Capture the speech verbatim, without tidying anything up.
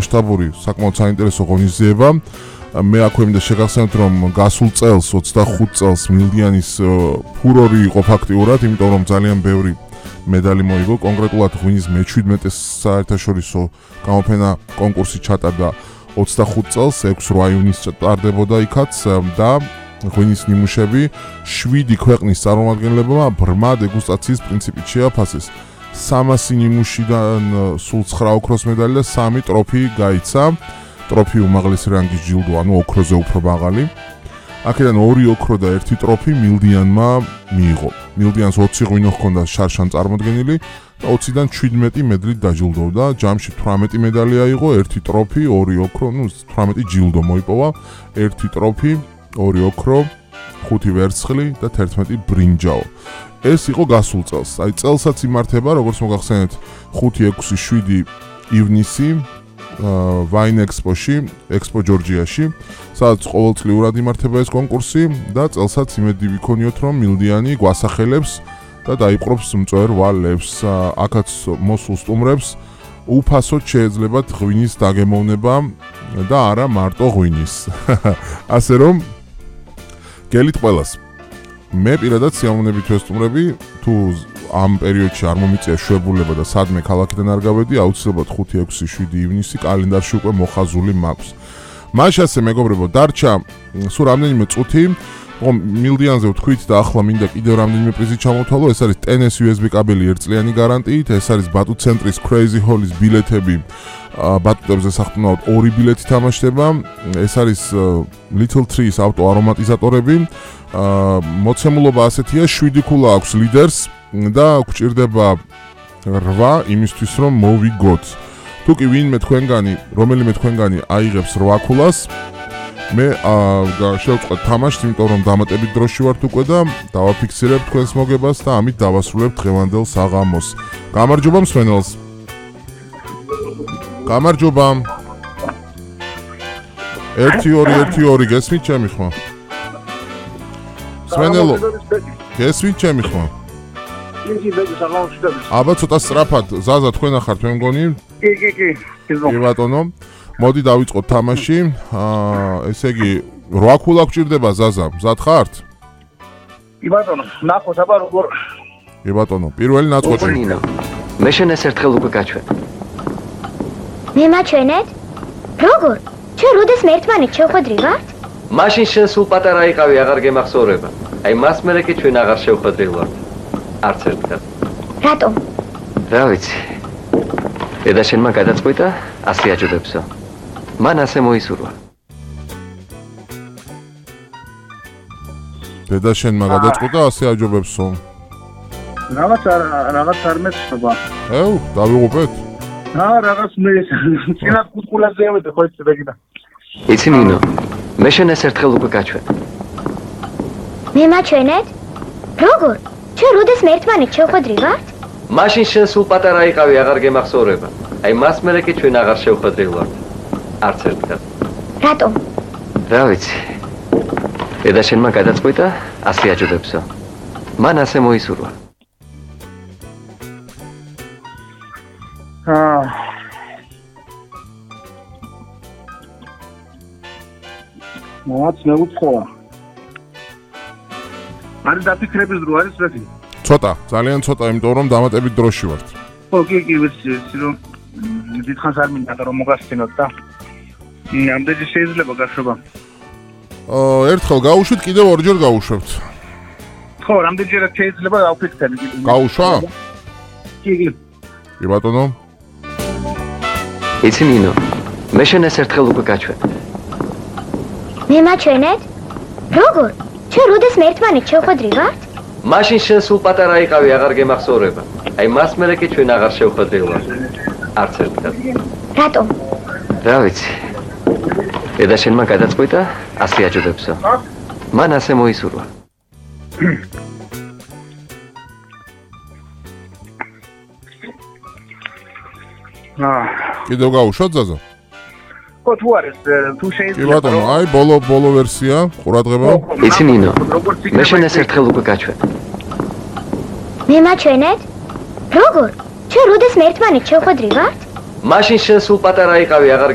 მასშტაბური, საკმაოდ საინტერესო ღონისძიება. მე აქვე მინდა შეგახსენოთ, რომ გასულ წელს ოცდახუთ წელს მილდიანის ფურორი იყო ფაქტიურად, იმიტომ რომ ძალიან ბევრი медали მოიგო, კონკრეტულად ღვინის მეჩვიდმეტე საერთაშორისო გამოფენა კონკურსი ჩატარდა ოცდახუთ წელს, ექვსი ივნისს ტარდებოდა იქაც და ღვინის ნიმუშები შვიდი ქვეყნის წარმომადგენლებმა ბრმა დეგუსტაციის პრინციპით შეაფასეს. სამასი ნიმუშიდან სულ ცხრა ოქროს მედალი და სამი ტროფი გაიცა. ტროფი უმაღლესი რანგის ჯილდო, ანუ ოქროზე უფრო მაღალი. აქედან ორი ოქრო და ერთი ტროფი მილდიანმა მიიღო. მილდიანს ოცი ღვინო ჰქონდა შარშან წარმოდგენილი და ოციდან შვიდმეტი მედლით დაჯილდოვდა. ჯამში თვრამეტი მედალი აიღო, ერთი ტროფი, ორი ოქრო, ну თვრამეტი ჯილდო მოიპოვა, ერთი ტროფი, ორი ოქრო, ხუთი ვერცხლი და თერთმეტი ბრინჯაო. ეს იყო გასულ წელს. აი წელსაც იმართება, როგორც მოგახსენეთ, ხუთი, ექვსი, შვიდი ივნისი ვაინ ექსპოში, ექსპო ჯორჯიაში, სადაც ყოველწლიურად იმართება ეს კონკურსი და წელსაც იმედი ვიქონიოთ, რომ მილდიანი გვასახელებს და დაიპყრობს მწვერ ვალებს. აქაც მოსულ სტუმრებს უფასოდ შეეძლებათ ღვინის დაგემოვნება და არა მარტო ღვინის. ასე რომ გელით ყველას. მე პირადად სიამოვნებით ვესტუმრები, თუ ამ პერიოდში არ მომიწია შვებულება და სადმე ქალაქიდან არ გავედი, აუცილებლად ხუთი, ექვსი, შვიდი ივნისი კალენდარში უკვე მოხაზული მაქვს. მაშ ასე მეგობრებო, დარჩა სულ რამდენიმე წუთი, რომ მილდიანზე ვთქვით და ახლა მინდა კიდევ რამდენიმე პრიზი ჩამოვთვალო. ეს არის ტენეს იუ ეს ბი კაბელი ერთწლიანი გარანტიით, ეს არის ბატუტ ცენტრის Crazy Hall-ის ბილეთები, ბატუტებზე საყრდნაოდ ორი ბილეთი თამაშდება, ეს არის Little Trees ავტო არომატიზატორები. მოცემულობა ასეთია, შვიდი ქულა აქვს ლიდერს და გვჭირდება რვა იმისთვის რომ მოვიგოთ. თუ კი ვინმე თქვენგანი, რომელიმე თქვენგანი აიღებს რვა ქულას, მე შევწყვეტ თამაშს, იმიტომ რომ დამატებით დროში ვართ უკვე და დავაფიქსირებ თქვენს მოგებას და ამით დავასრულებ დღევანდელ საღამოს. გამარჯობა მსმენელს. გამარჯობა. ერთი ორი ერთი ორი გესმით ჩემი ხმა? მსმენელო, გესმით ჩემი ხმა? აბა ცოტა სწრაფად, ზაზა თქვენ ახართ მე მგონი? კი, კი, კი. კი ბატონო. მოდი დავიწყოთ თამაში. აა ესე იგი რვა ქულა გვჭირდება ზაზა, მზად ხართ? კი ბატონო, ნახოთ აბა როგორ. კი ბატონო, პირველი ნაწყვეტი. მე შენ ეს ერთხელ უკვე გაჩვენ. მე მაჩვენეთ? როგორ? ჩვენ როდეს ერთმანეთ შევხვედრივართ? მაშინ შენ სულ პატარა იყავი, აღარ გემახსოვრება. აი მას მერე კი ჩვენ აღარ შევხვედრივართ. არც ერთხელ. რატომ? რა ვიცი. დედა შენმა გადაწყვიტა, ასე აჯობებსო. მან ასე მოისურვა. დედა შენმა გადაწყვიტა, ასე აჯობებსო. რაღაც რაღაც არ მეცნობა. ეუ, დავიღუპეთ? რა რაღაც მე წინა კუთკულაზე ავედი ხო იცი ბეგინა. იცი ნინო, მე შენ ეს ერთხელ უკვე გაჩვენ. მე მაჩვენეთ? როგორ? ჩვენ როდეს ერთმანეთ შევხვედრივართ? მაშინ შენ სულ პატარა იყავი, აღარ გემახსოვრება. აი მას მერე კი ჩვენ აღარ შევხვედრივართ. არც ერთხელ. რატომ? რა ვიცი. დედა შენმა გადაწყვიტა, ასე აჯობებსო. მან ასე მოისურვა. აა მოაც მეუთხოა. არის დაფიქრების დრო არის რა თქმა უნდა. ცოტა, ძალიან ცოტა, იმიტომ რომ დამატებით დროში ვართ. ხო, კი, კი, ვიცი, ვიცი რომ დიდხანს არ მინდა რომ მოგასწინოთ და ამდენი შეიძლება გაშვება. აა ერთხელ გავუშვით, კიდევ ორჯერ გავუშვებთ. ხო, რამდენჯერაც შეიძლება დავფიქრდები კიდე. გავუშვა? კი, კი. კი ბატონო. იცი ნინო, მე შენ ეს ერთხელ უკვე გაჩვენ. მე მაჩვენეთ? როგორ? ჩვენ როდეს ერთმანეთ შევხვედრივართ? მაშინ შენ სულ პატარა იყავი, აღარ გემახსოვრება. აი მას მერე კი ჩვენ აღარ შევხვედრივართ. არც ერთხელ. რატომ? რა ვიცი. დედა შენმა გადაწყვიტა, ასე აჯობებსო. მან ასე მოისურვა. აა კიდევ გავუშვათ ზაზა? ხო, თუ არის, თუ შეიძლება. კი ბატონო, აი ბოლო ბოლო ვერსია, ყურადღება. იცი ნინო, მე შენ ეს ერთხელ უკვე გაჩვენ. მე მაჩვენეთ? როგორ? ჩვენ როდეს ერთმანეთ შევხვედრივართ? მაშინ შენ სულ პატარა იყავი, აღარ